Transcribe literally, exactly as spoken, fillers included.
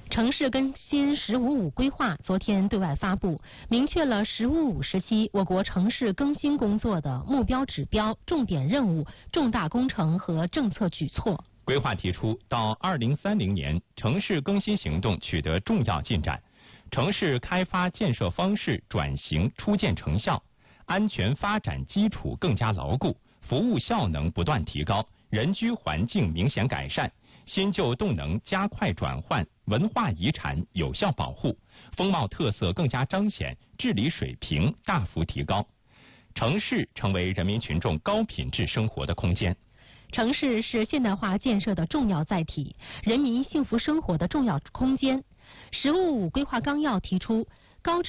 城市更新“十五五”规划昨天对外发布，明确了“十五五”时期我国城市更新工作的目标指标、重点任务、重大工程和政策举措。 规划提出，到二零三零年，城市更新行动取得重要进展，城市开发建设方式转型初见成效，安全发展基础更加牢固，服务效能不断提高，人居环境明显改善，新旧动能加快转换，文化遗产有效保护，风貌特色更加彰显，治理水平大幅提高，城市成为人民群众高品质生活的空间。 城市是现代化建设的重要载体，人民幸福生活的重要空间。“十五五”规划纲要提出，高质